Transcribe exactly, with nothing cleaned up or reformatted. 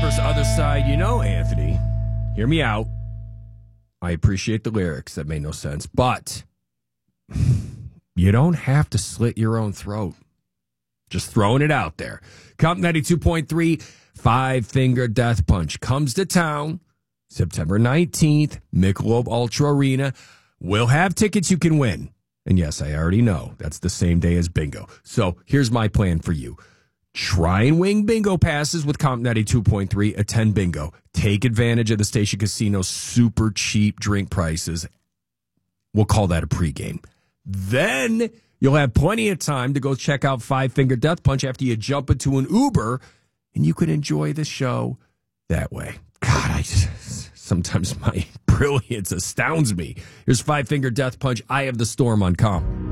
Universe, Other Side. You know, Anthony, hear me out. I appreciate the lyrics. That made no sense. But you don't have to slit your own throat. Just throwing it out there. Comp ninety-two point three, Five Finger Death Punch comes to town September nineteenth, Michelob Ultra Arena. We'll have tickets you can win. And yes, I already know that's the same day as bingo. So here's my plan for you. Try and win bingo passes with Comp ninety-two point three. Attend bingo. Take advantage of the Station Casino's super cheap drink prices. We'll call that a pregame. Then you'll have plenty of time to go check out Five Finger Death Punch after you jump into an Uber, and you can enjoy the show that way. God, I just, sometimes my brilliance astounds me. Here's Five Finger Death Punch, Eye of the Storm on Comp.